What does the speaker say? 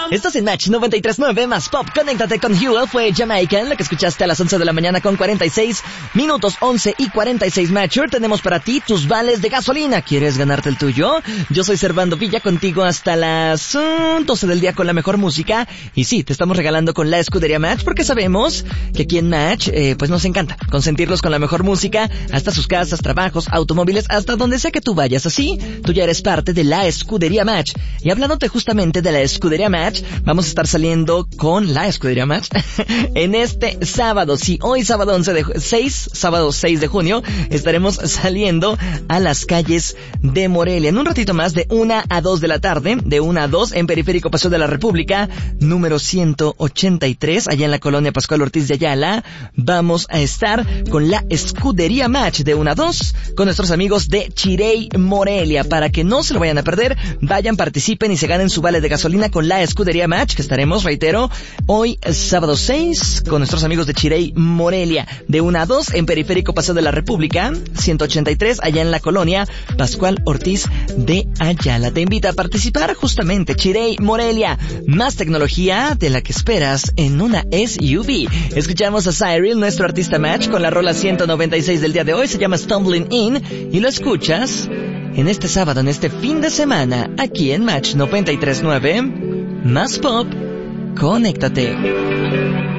Estás en Match 93.9 más Pop. Conéctate con Huel. Fue Jamaican, la que escuchaste a las 11 de la mañana con 46 minutos. 11 y 46 Matcher. Tenemos para ti tus vales de gasolina. ¿Quieres ganarte el tuyo? Yo soy Servando Villa, contigo hasta las 12 del día con la mejor música. Y sí, te estamos regalando con la escudería Match, porque sabemos que aquí en Match pues nos encanta consentirlos con la mejor música, hasta sus casas, trabajos, automóviles, hasta donde sea que tú vayas. Así, tú ya eres parte de la escudería Match. Y hablándote justamente de la escudería Match, vamos a estar saliendo con la escudería Match en este sábado. Sí, hoy sábado 6 de junio estaremos saliendo a las calles de Morelia. En un ratito más, de 1 a 2 de la tarde, de 1 a 2 en Periférico Paseo de la República, número 183, allá en la colonia Pascual Ortiz de Ayala. Vamos a estar con la escudería Match de 1 a 2 con nuestros amigos de Chirey Morelia. Para que no se lo vayan a perder, vayan, participen y se ganen su vale de gasolina con la escudería Match, que estaremos, reitero, hoy sábado 6 con nuestros amigos de Chirey Morelia, de 1 a 2 en Periférico Paseo de la República 183, allá en la colonia Pascual Ortiz de Ayala. Te invita a participar justamente Chirey Morelia, más tecnología de la que esperas en una SUV. Escuchamos a Cyril, nuestro artista Match, con la rola 196 del día de hoy, se llama Stumbling In, y lo escuchas en este sábado, en este fin de semana, aquí en Match 93.9 más Pop. Conéctate.